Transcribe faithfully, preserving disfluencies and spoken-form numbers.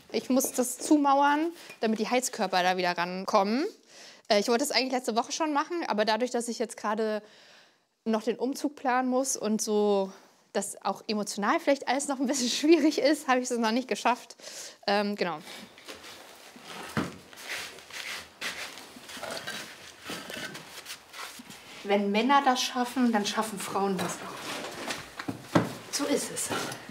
Ich muss das zumauern, damit die Heizkörper da wieder rankommen. Ich wollte das eigentlich letzte Woche schon machen, aber dadurch, dass ich jetzt gerade noch den Umzug planen muss und so, dass auch emotional vielleicht alles noch ein bisschen schwierig ist, habe ich es noch nicht geschafft. Ähm, genau. Wenn Männer das schaffen, dann schaffen Frauen das auch. So ist es.